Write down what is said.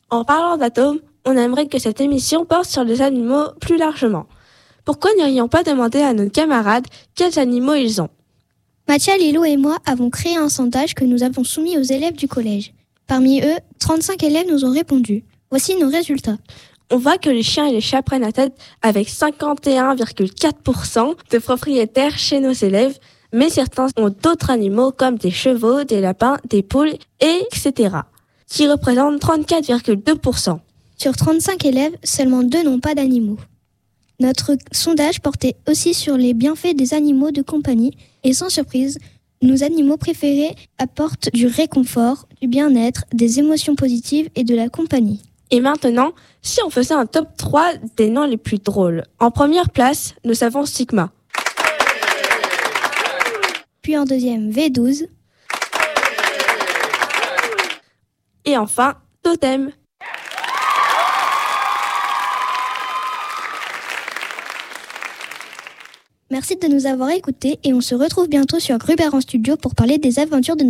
En parlant d'atomes, on aimerait que cette émission porte sur les animaux plus largement. Pourquoi n'irions pas demander à nos camarades quels animaux ils ont ? Mathia, Lilo et moi avons créé un sondage que nous avons soumis aux élèves du collège. Parmi eux, 35 élèves nous ont répondu. Voici nos résultats. On voit que les chiens et les chats prennent la tête avec 51,4% de propriétaires chez nos élèves, mais certains ont d'autres animaux comme des chevaux, des lapins, des poules, etc., qui représentent 34,2%. Sur 35 élèves, seulement 2 n'ont pas d'animaux. Notre sondage portait aussi sur les bienfaits des animaux de compagnie et sans surprise, nos animaux préférés apportent du réconfort, du bien-être, des émotions positives et de la compagnie. Et maintenant, si on faisait un top 3 des noms les plus drôles. En première place, nous avons Sigma. Puis en deuxième, V12. Et enfin, Totem. Merci de nous avoir écoutés et on se retrouve bientôt sur Gruber en studio pour parler des aventures de